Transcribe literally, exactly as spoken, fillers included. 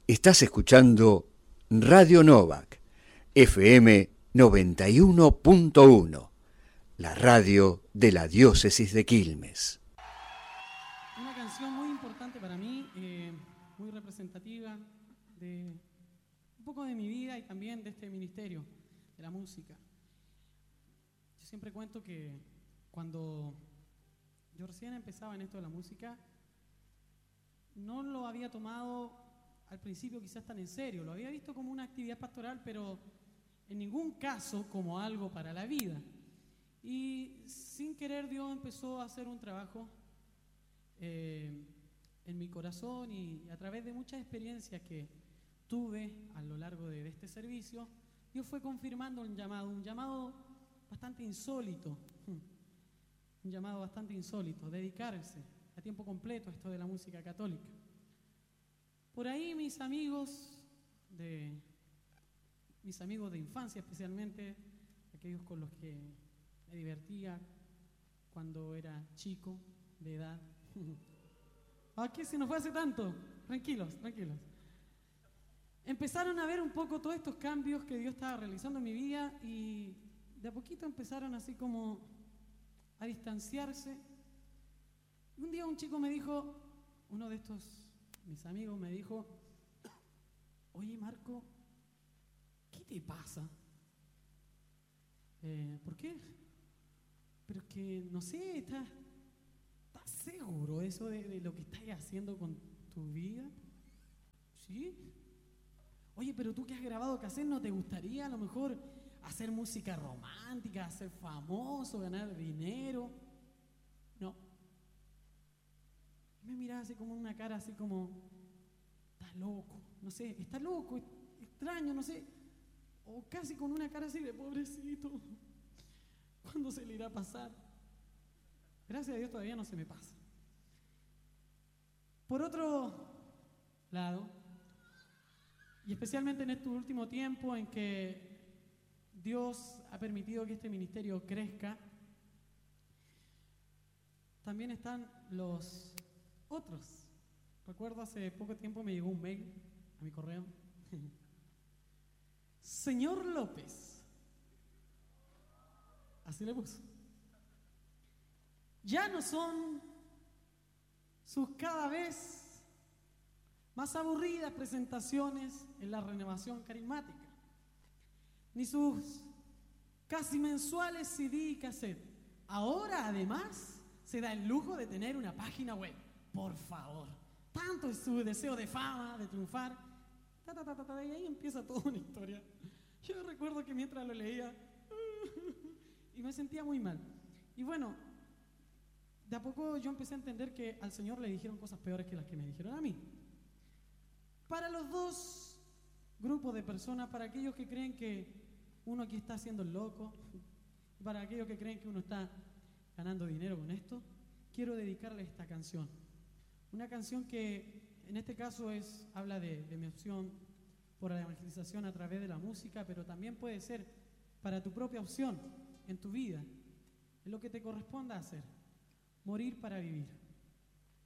Estás escuchando Radio Novak, F M noventa y uno punto uno, la radio de la diócesis de Quilmes. Una canción muy importante para mí, eh, muy representativa de un poco de mi vida y también de este ministerio de la música. Yo siempre cuento que cuando yo recién empezaba en esto de la música, no lo había tomado al principio quizás tan en serio, lo había visto como una actividad pastoral, pero en ningún caso como algo para la vida. Y sin querer Dios empezó a hacer un trabajo eh, en mi corazón, y a través de muchas experiencias que tuve a lo largo de, de este servicio, Dios fue confirmando un llamado, un llamado bastante insólito, un llamado bastante insólito, dedicarse a tiempo completo a esto de la música católica. Por ahí mis amigos de mis amigos de infancia, especialmente aquellos con los que me divertía cuando era chico, de edad. Aquí se nos fue hace tanto, tranquilos, tranquilos. Empezaron a ver un poco todos estos cambios que Dios estaba realizando en mi vida, y de a poquito empezaron así como a distanciarse. Un día un chico me dijo, uno de estos mis amigos me dijo: oye Marco, ¿qué te pasa? Eh, ¿Por qué? Pero es que, no sé, ¿estás, estás seguro eso de, de lo que estás haciendo con tu vida? ¿Sí? Oye, pero tú que has grabado cassette, ¿no te gustaría a lo mejor hacer música romántica, ser famoso, ganar dinero? No. Me miraba así como una cara así como, está loco, no sé, está loco, extraño, no sé, o casi con una cara así de pobrecito, ¿cuándo se le irá a pasar? Gracias a Dios todavía no se me pasa. Por otro lado, y especialmente en este último tiempo en que Dios ha permitido que este ministerio crezca, también están los otros. Recuerdo hace poco tiempo me llegó un mail a mi correo. Señor López, así le puso, ya no son sus cada vez más aburridas presentaciones en la renovación carismática, ni sus casi mensuales C D y cassette. Ahora además se da el lujo de tener una página web. Por favor, tanto es su deseo de fama, de triunfar, ta, ta, ta, ta, ta, y ahí empieza toda una historia. Yo recuerdo que mientras lo leía y me sentía muy mal. Y bueno, de a poco yo empecé a entender que al Señor le dijeron cosas peores que las que me dijeron a mí. Para los dos grupos de personas, para aquellos que creen que uno aquí está haciendo el loco, y para aquellos que creen que uno está ganando dinero con esto, quiero dedicarle esta canción. Una canción que en este caso es, habla de, de mi opción por la evangelización a través de la música, pero también puede ser para tu propia opción en tu vida, en lo que te corresponda hacer, morir para vivir.